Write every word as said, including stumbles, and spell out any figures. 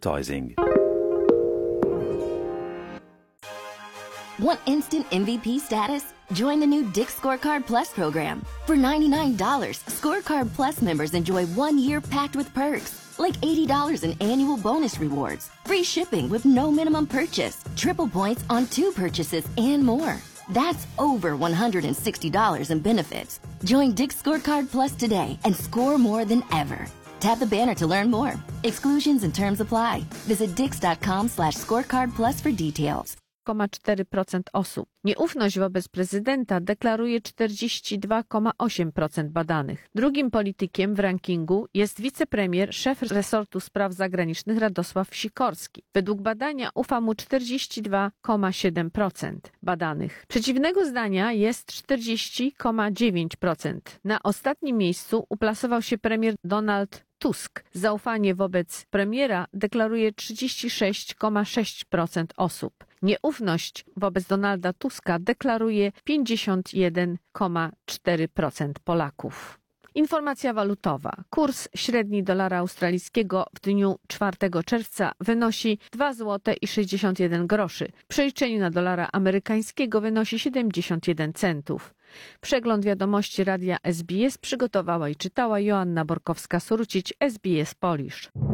advertising. Want instant M V P status? Join the new Dick's Scorecard Plus program. For ninety-nine dollars, Scorecard Plus members enjoy one year packed with perks, like eighty dollars in annual bonus rewards, free shipping with no minimum purchase, triple points on two purchases, and more. That's over one hundred sixty dollars in benefits. Join Dick's Scorecard Plus today and score more than ever. Tap the banner to learn more. Exclusions and terms apply. Visit dix.com slash scorecard plus for details. cztery procent osób. Nieufność wobec prezydenta deklaruje czterdzieści dwa przecinek osiem procent badanych. Drugim politykiem w rankingu jest wicepremier, szef resortu spraw zagranicznych Radosław Sikorski. Według badania ufa mu czterdzieści dwa przecinek siedem procent badanych. Przeciwnego zdania jest czterdzieści przecinek dziewięć procent. Na ostatnim miejscu uplasował się premier Donald Tusk. Zaufanie wobec premiera deklaruje trzydzieści sześć przecinek sześć procent osób. Nieufność wobec Donalda Tuska deklaruje pięćdziesiąt jeden przecinek cztery procent Polaków. Informacja walutowa. Kurs średni dolara australijskiego w dniu czwartego czerwca wynosi dwa złote i sześćdziesiąt jeden groszy. W przeliczeniu na dolara amerykańskiego wynosi siedemdziesiąt jeden centów. Przegląd wiadomości radia S B S przygotowała i czytała Joanna Borkowska-Surcić, S B S Polish.